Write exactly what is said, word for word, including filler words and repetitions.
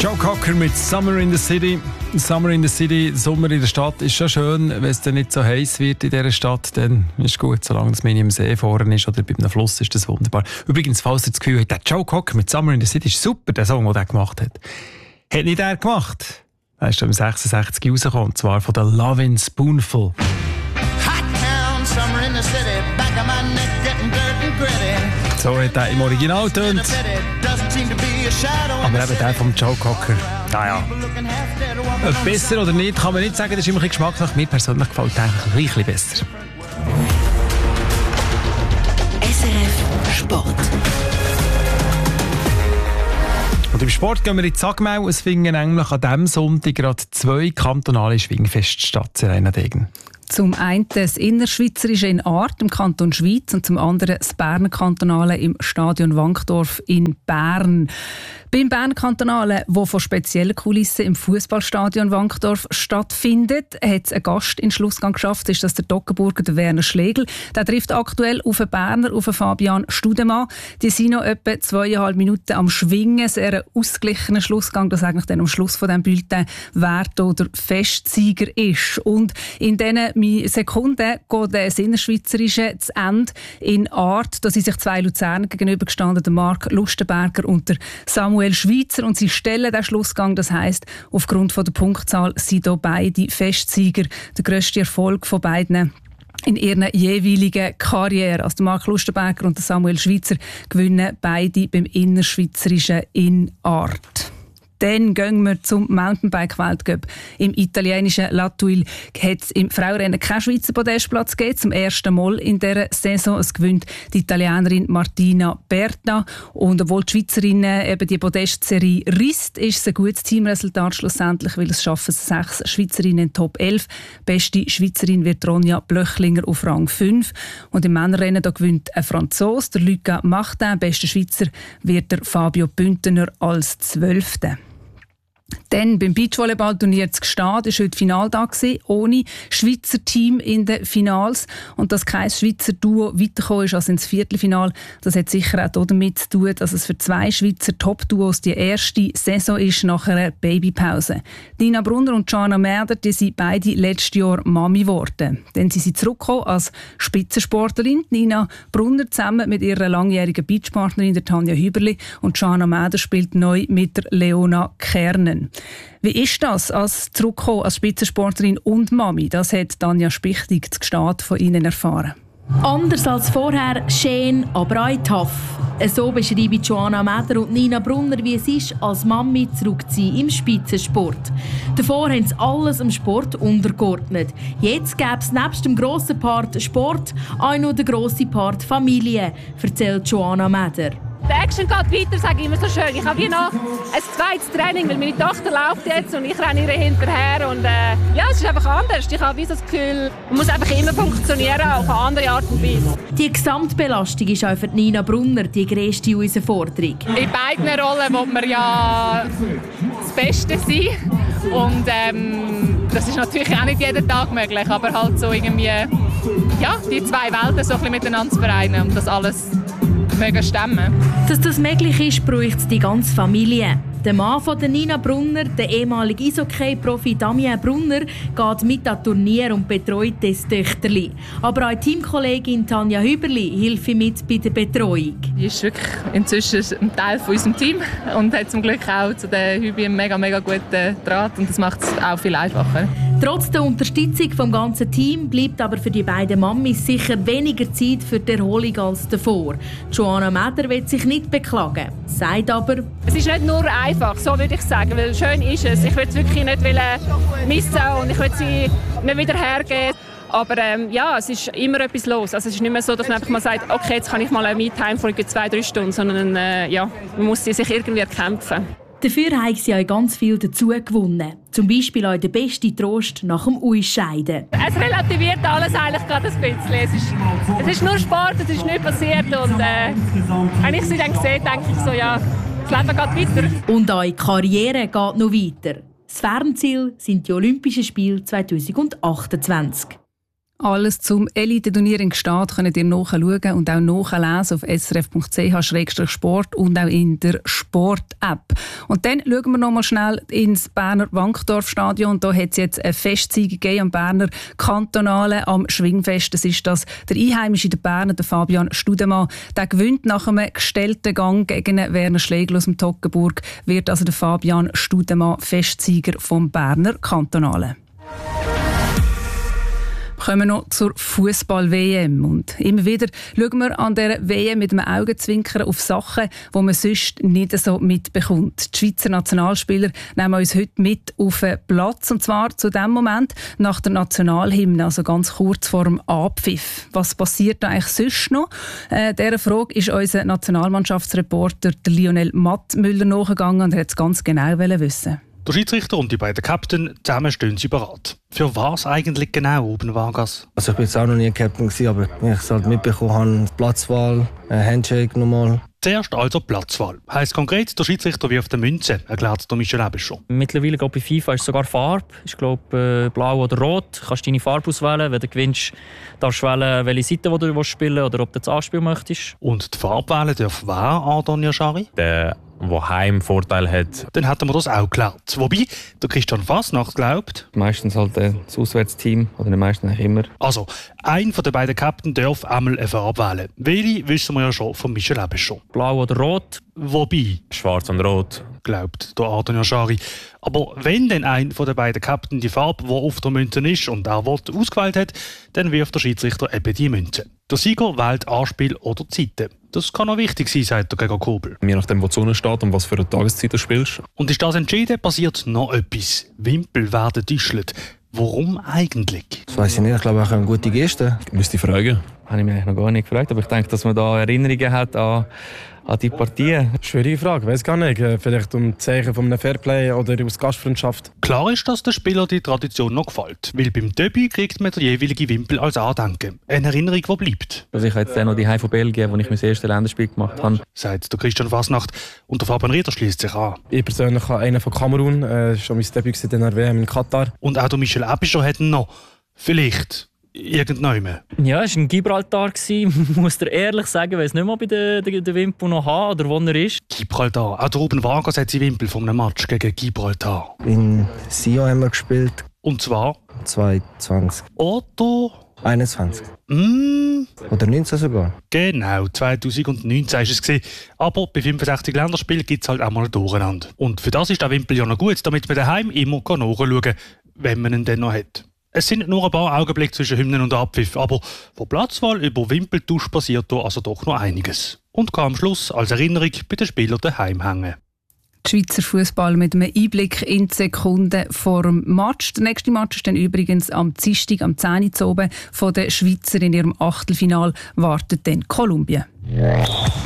Joe Cocker mit Summer in the City. Summer in the City, Sommer in der Stadt ist schon schön. Wenn es dann nicht so heiß wird in dieser Stadt, dann ist gut. Solange es nicht im See vorne ist oder bei einem Fluss, ist das wunderbar. Übrigens, falls ihr das Gefühl habt, der Joe Cocker mit Summer in the City ist super, der Song, den er gemacht hat. Hat nicht er gemacht. Er ist im sechsundsechzig rausgekommen, und zwar von der Lovin' Spoonful. Hot town, summer in the city, back of my neck getting dirt and gritty. So hat er im Original getönt. Aber eben der vom Joe Cocker, naja. Ob besser oder nicht, kann man nicht sagen, das ist immer ein bisschen Geschmack. Mir persönlich gefällt der eigentlich ein bisschen besser. S R F Sport. Und im Sport gehen wir in die Sagmau. Es finden nämlich an diesem Sonntag gerade zwei kantonale Schwingfeste statt in Rheinadegen. Zum einen das Innerschweizerische in Art im Kanton Schwyz und zum anderen das Berner Kantonale im Stadion Wankdorf in Bern. Beim Berner Kantonale, wo von speziellen Kulissen im Fußballstadion Wankdorf stattfindet, hat es einen Gast in den Schlussgang geschafft. Ist das der Toggenburger, der Werner Schlegel. Der trifft aktuell auf einen Berner, auf einen Fabian Studemann. Die sind noch etwa zweieinhalb Minuten am Schwingen. Sehr ausgeglichener Schlussgang, dass eigentlich dann am Schluss von diesem Bulletin wer der Festsieger ist. Und in diesen Sekunden geht der Innerschweizerische zu Ende in Art. Da sind sich zwei Luzerner gegenübergestanden, der Marc Lustenberger und der Samuel Schweizer, und sie stellen den Schlussgang. Das heisst, aufgrund von der Punktzahl sind hier beide Festsieger. Der grösste Erfolg von beiden in ihrer jeweiligen Karriere. Also der Marc Lustenberger und der Samuel Schweizer gewinnen beide beim Innerschweizerischen in Art. Dann gehen wir zum Mountainbike-Weltcup. Im italienischen La Thuile hat es im Frauenrennen keinen Schweizer Podestplatz gegeben. Zum ersten Mal in dieser Saison. Es gewinnt die Italienerin Martina Berta. Und obwohl die Schweizerinnen eben die Podestserie risst, ist es ein gutes Teamresultat schlussendlich, weil es schaffen sechs Schweizerinnen in Top elf. Beste Schweizerin wird Ronja Blöchlinger auf Rang fünf. Und im Männerrennen da gewinnt ein Franzose, der Luca Martin. Bester Schweizer wird der Fabio Bündner als Zwölfter. Dann beim Beachvolleyball-Turnier zu Gstaad war heute Finaltag, ohne Schweizer Team in den Finals. Und dass kein Schweizer Duo weitergekommen ist als ins Viertelfinal, das hat sicher auch damit zu tun, dass es für zwei Schweizer Top-Duos die erste Saison ist nach einer Babypause. Nina Brunner und Joanna Merder, die sind beide letztes Jahr Mami geworden. Dann sind sie zurückgekommen als Spitzensportlerin. Nina Brunner zusammen mit ihrer langjährigen Beachpartnerin der Tanja Hüberli, und Joanna Merder spielt neu mit der Leona Kernen. Wie ist das, als zurückkommen als Spitzensportlerin und Mami? Das hat Tanja Spichtig zu Gstaad von Ihnen erfahren. Anders als vorher, schön, aber auch tough. So beschreiben Joanna Meder und Nina Brunner, wie es ist, als Mami zurückzuziehen im Spitzensport. Davor haben sie alles am Sport untergeordnet. Jetzt gäbe es nebst dem grossen Part Sport auch noch den grossen Part Familie, erzählt Joanna Meder. Der Action geht weiter, sage ich immer so schön. Ich habe wie noch ein zweites Training, weil meine Tochter läuft jetzt und ich renne ihr hinterher. Und, äh, ja, es ist einfach anders. Ich habe wie so das Gefühl, man muss einfach immer funktionieren, auf eine andere Art und Weise. Die Gesamtbelastung ist auch für Nina Brunner die grösste Herausforderung. In beiden Rollen will man ja das Beste sein. Und ähm, das ist natürlich auch nicht jeden Tag möglich, aber halt so irgendwie, ja, die zwei Welten so ein bisschen miteinander zu vereinen und das alles mögen stemmen. Dass das möglich ist, braucht die ganze Familie. Der Mann von Nina Brunner, der ehemalige Eishockey-Profi Damien Brunner, geht mit am Turnier und betreut das Töchterli. Aber auch Teamkollegin Tanja Hüberli hilft mit bei der Betreuung. Die ist wirklich inzwischen ein Teil von unserem Team und hat zum Glück auch zu der Hübi einen mega, mega guten Draht und das macht es auch viel einfacher. Trotz der Unterstützung vom ganzen Team bleibt aber für die beiden Mamis sicher weniger Zeit für die Erholung als davor. Joanna Meder will sich nicht beklagen, sagt aber: Es ist nicht nur einfach, so würde ich sagen, weil schön ist es. Ich will es wirklich nicht missen und ich will sie nicht wieder hergeben. Aber ähm, ja, es ist immer etwas los. Also es ist nicht mehr so, dass man einfach mal sagt, okay, jetzt kann ich mal eine Me-Time von zwei, drei Stunden, sondern äh, ja, man muss sie sich irgendwie erkämpfen. Dafür haben sie auch ganz viel dazu gewonnen. Zum Beispiel auch der beste Trost nach dem Ausscheiden. Es relativiert alles eigentlich gerade ein bisschen. Es ist, es ist nur Sport, es ist nichts passiert. Und äh, wenn ich sie dann sehe, denke ich so, ja, das Leben geht weiter. Und auch die Karriere geht noch weiter. Das Fernziel sind die Olympischen Spiele zwanzig achtundzwanzig. Alles zum Elite-Turnier in Gstaad könnt ihr nachschauen und auch nachlesen auf s r f punkt c h slash sport und auch in der Sport-App. Und dann schauen wir noch mal schnell ins Berner Wankdorf-Stadion. Da hat es jetzt eine Festsieg gegeben am Berner Kantonale, am Schwingfest. Das ist das der Einheimische der Berner, der Fabian Studemann. Der gewinnt nach einem gestellten Gang gegen Werner Schlegel aus dem Toggenburg, wird also der Fabian Studemann Festsieger vom Berner Kantonale. Kommen wir noch zur Fußball-W M. Und immer wieder schauen wir an dieser W M mit einem Augenzwinkern auf Sachen, die man sonst nicht so mitbekommt. Die Schweizer Nationalspieler nehmen uns heute mit auf den Platz. Und zwar zu dem Moment nach der Nationalhymne, also ganz kurz vor dem Abpfiff. Was passiert da eigentlich sonst noch? Äh, dieser Frage ist unser Nationalmannschaftsreporter der Lionel Mattmüller nachgegangen und er hat es ganz genau wissen. Der Schiedsrichter und die beiden Captain, zusammen stehen sie bereit. Für was eigentlich genau, Ruben Vargas? Also ich bin jetzt auch noch nie Captain gewesen, aber wenn ich es halt mitbekommen habe, Platzwahl, ein Handshake nochmal. Zuerst also Platzwahl. Heisst konkret, der Schiedsrichter wirft eine Münze, erklärt der Michel Ebescher. Mittlerweile glaube ich, bei FIFA ist sogar Farbe. Ich glaube, blau oder rot. Du kannst deine Farbe auswählen. Wenn du gewinnst, darfst du wählen, welche Seite du spielen willst oder ob du das anspielen möchtest. Und die Farbe wählen darf wer, Ardon Yashari? Der, der Heimvorteil hat. Dann hätten wir das auch geklärt. Wobei, der Christian Fasnacht glaubt... Meistens halt das Auswärtsteam, oder nicht meistens eigentlich immer. Also, ein von den beiden Captain darf einmal eine Farbe wählen. Welche wissen wir ja schon von Michel Ebescher. Blau oder rot? Wobei... Schwarz und rot. Glaubt der Ardon Yashari. Aber wenn dann ein von den beiden Captain die Farbe, die auf der Münze ist und er will, ausgewählt hat, dann wirft der Schiedsrichter eben die Münze. Der Sieger wählt Anspiel oder Zeiten. Das kann auch wichtig sein, sagt der Gregor Kobel. Je nachdem, wo die Sonne steht und was für eine Tageszeit du spielst. Und ist das entschieden, passiert noch etwas. Wimpel werden tischelt. Warum eigentlich? Das weiss ich nicht, ich glaube auch eine gute Geste. Ich müsste ich fragen. Habe ich mich eigentlich noch gar nicht gefragt, aber ich denke, dass man da Erinnerungen hat an, an die Partie. Schwierige Frage, weiß gar nicht. Vielleicht um Zeichen von einem Fairplay oder aus Gastfreundschaft. Klar ist, dass der Spieler die Tradition noch gefällt, weil beim Debüt kriegt man den jeweiligen Wimpel als Andenken. Eine Erinnerung, die bleibt. Also ich habe jetzt noch die Heim von Belgien, wo ich mein erstes Länderspiel gemacht habe. Sagt der Christian Fasnacht und der Fabian Rieder schließt sich an. Ich persönlich habe einen von Kamerun, das war schon mein Debüt in der W M in Katar. Und auch der Michel Ebescher hat noch. Vielleicht. Irgendwann. Ja, es war in Gibraltar. Ich muss dir ehrlich sagen, ich weiß nicht mehr, ob ich den, den, den Wimpel noch habe oder wo er ist. Gibraltar. Auch der Ruben Vargas hat seinen Wimpel von einem Match gegen Gibraltar. In Sion haben wir gespielt. Und zwar? zweitausendzwanzig. Oder? einundzwanzig. Mm. Oder neunzehn sogar. Genau, zweitausendneunzehn war es. Aber bei fünfundsechzig Länderspielen gibt es halt auch mal Durcheinander. Und für das ist der Wimpel ja noch gut, damit man daheim immer nachschauen kann, wenn man ihn dann noch hat. Es sind nur ein paar Augenblicke zwischen Hymnen und Abpfiff, aber von Platzwahl über Wimpeltausch passiert hier also doch noch einiges. Und kann am Schluss als Erinnerung bei den Spielern daheim hängen. Die Schweizer Fußball mit einem Einblick in die Sekunden vor dem Match. Der nächste Match ist dann übrigens am Dienstag, am zehn Uhr oben. Von den Schweizer in ihrem Achtelfinal wartet dann Kolumbien.